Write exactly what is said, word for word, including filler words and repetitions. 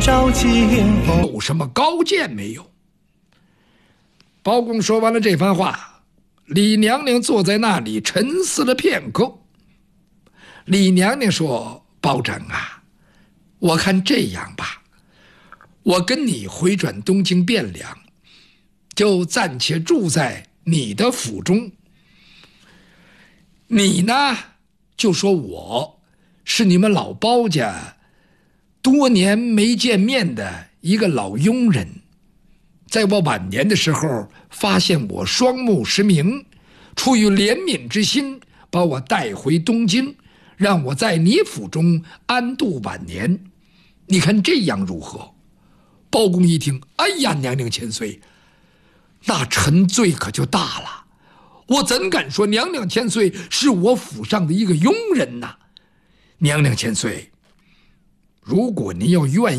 照金风。 有什么高见没有？包公说完了这番话，李娘娘坐在那里沉思了片刻。李娘娘说：“包拯啊，我看这样吧，我跟你回转东京汴梁，就暂且住在你的府中。你呢，就说我是你们老包家多年没见面的一个老佣人，在我晚年的时候发现我双目失明，出于怜悯之心，把我带回东京，让我在你府中安度晚年。你看这样如何？”包公一听，哎呀，娘娘千岁，那臣罪可就大了。我怎敢说娘娘千岁是我府上的一个佣人呐？娘娘千岁，如果您要愿意